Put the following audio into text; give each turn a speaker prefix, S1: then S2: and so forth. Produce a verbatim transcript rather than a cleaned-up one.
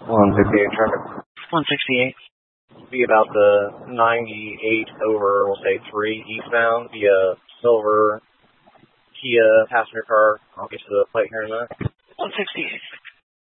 S1: one sixty-eight traffic.
S2: one sixty-eight.
S1: Be about the ninety-eight over, we'll say three eastbound via silver Kia passenger car. I'll get to the plate here in a minute.
S2: one sixty-eight.